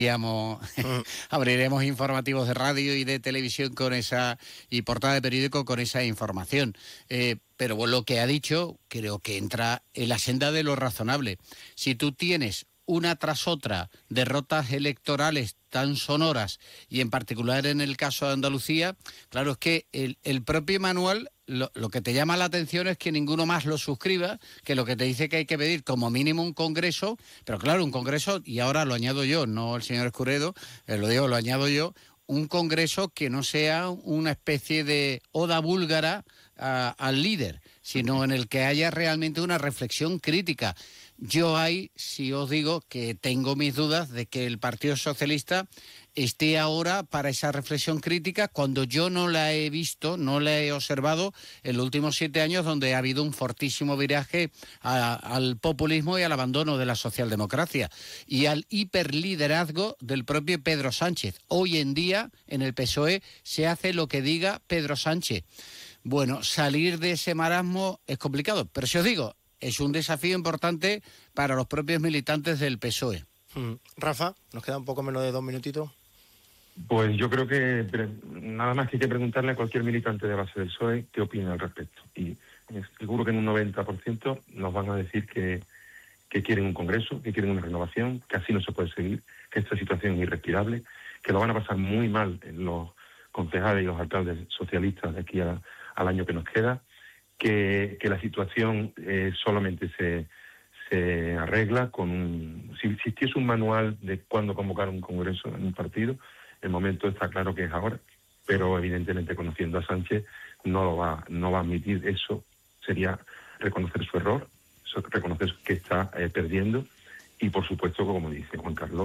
abriremos informativos de radio y de televisión con esa, y portada de periódico con esa información. Pero lo que ha dicho creo que entra en la senda de lo razonable. Si tú tienes una tras otra derrotas electorales tan sonoras, y en particular en el caso de Andalucía, claro, es que el propio manual lo que te llama la atención es que ninguno más lo suscriba, que lo que te dice que hay que pedir como mínimo un congreso, pero claro, un congreso, y ahora lo añado yo, no el señor Escuredo, lo añado yo, un congreso que no sea una especie de oda búlgara al líder, sino en el que haya realmente una reflexión crítica. Yo ahí sí os digo que tengo mis dudas de que el Partido Socialista esté ahora para esa reflexión crítica, cuando yo no la he visto, no la he observado en los últimos 7 años, donde ha habido un fortísimo viraje al populismo y al abandono de la socialdemocracia y al hiperliderazgo del propio Pedro Sánchez. Hoy en día en el PSOE se hace lo que diga Pedro Sánchez. Bueno, salir de ese marasmo es complicado, pero si os digo, es un desafío importante para los propios militantes del PSOE. Rafa, nos queda un poco menos de 2 minutitos. Pues yo creo que nada más que hay que preguntarle a cualquier militante de base del PSOE qué opina al respecto. Y seguro que en un 90% nos van a decir que quieren un congreso, que quieren una renovación, que así no se puede seguir, que esta situación es irrespirable, que lo van a pasar muy mal en los concejales y los alcaldes socialistas de aquí al año que nos queda, que la situación solamente se arregla con si existiese un manual de cuándo convocar un congreso en un partido. El momento está claro que es ahora, pero evidentemente, conociendo a Sánchez, no va a admitir eso. Sería reconocer su error, reconocer que está perdiendo, y por supuesto, como dice Juan Carlos,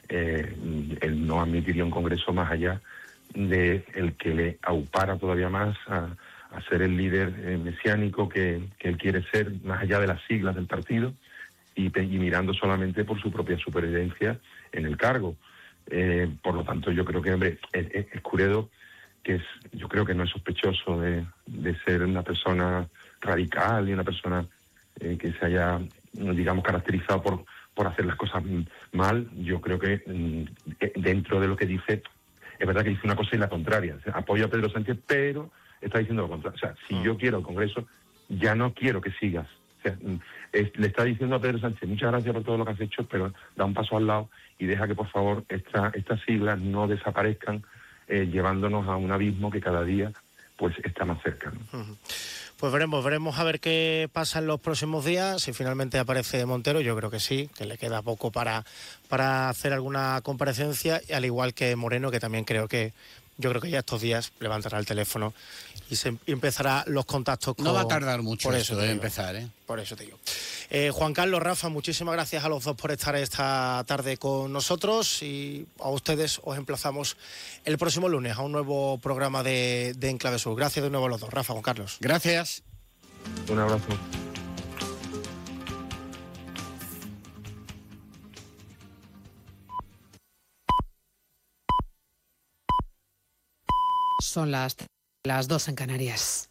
él no admitiría un congreso más allá de el que le aupara todavía más a ser el líder mesiánico que él quiere ser, más allá de las siglas del partido, y mirando solamente por su propia supervivencia en el cargo. Por lo tanto, yo creo que, hombre, Escuredo, yo creo que no es sospechoso de ser una persona radical y una persona que se haya, digamos, caracterizado por hacer las cosas mal. Yo creo que dentro de lo que dice, es verdad que dice una cosa y la contraria. O sea, apoyo a Pedro Sánchez, pero está diciendo lo contrario. O sea, si yo quiero el Congreso, ya no quiero que sigas. O sea, le está diciendo a Pedro Sánchez, muchas gracias por todo lo que has hecho, pero da un paso al lado y deja que, por favor, estas siglas no desaparezcan, llevándonos a un abismo que cada día pues está más cerca, ¿no? Pues veremos a ver qué pasa en los próximos días. Si finalmente aparece Montero, yo creo que sí, que le queda poco para hacer alguna comparecencia, y al igual que Moreno, que también creo que ya estos días levantará el teléfono y empezará los contactos con... No va a tardar mucho por eso de empezar, Por eso te digo. Juan Carlos, Rafa, muchísimas gracias a los dos por estar esta tarde con nosotros, y a ustedes os emplazamos el próximo lunes a un nuevo programa de Enclave Sur. Gracias de nuevo a los dos, Rafa, Juan Carlos. Gracias. Un abrazo. Son las 2 en Canarias.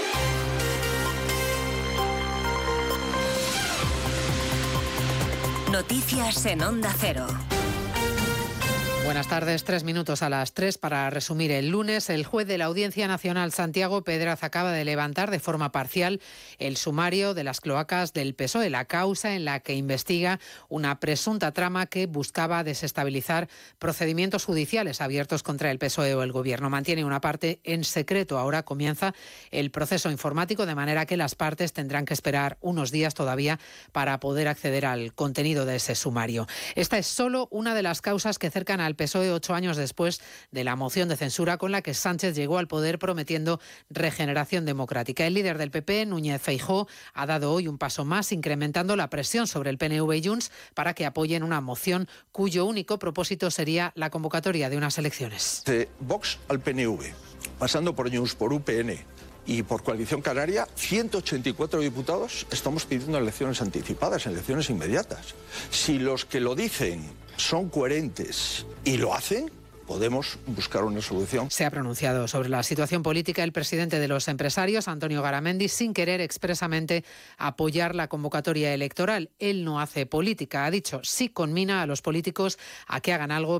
Noticias en Onda Cero. Buenas tardes, 3 minutos a las 3 para resumir el lunes. El juez de la Audiencia Nacional, Santiago Pedraz, acaba de levantar de forma parcial el sumario de las cloacas del PSOE, la causa en la que investiga una presunta trama que buscaba desestabilizar procedimientos judiciales abiertos contra el PSOE o el Gobierno. Mantiene una parte en secreto. Ahora comienza el proceso informático, de manera que las partes tendrán que esperar unos días todavía para poder acceder al contenido de ese sumario. Esta es solo una de las causas que cercan al PSOE 8 años después de la moción de censura con la que Sánchez llegó al poder prometiendo regeneración democrática. El líder del PP, Núñez Feijóo, ha dado hoy un paso más, incrementando la presión sobre el PNV y Junts para que apoyen una moción cuyo único propósito sería la convocatoria de unas elecciones. De Vox al PNV, pasando por Junts, por UPN y por Coalición Canaria, 184 diputados estamos pidiendo elecciones anticipadas, elecciones inmediatas. Si los que lo dicen son coherentes y lo hacen, podemos buscar una solución. Se ha pronunciado sobre la situación política el presidente de los empresarios, Antonio Garamendi, sin querer expresamente apoyar la convocatoria electoral. Él no hace política, ha dicho, sí conmina a los políticos a que hagan algo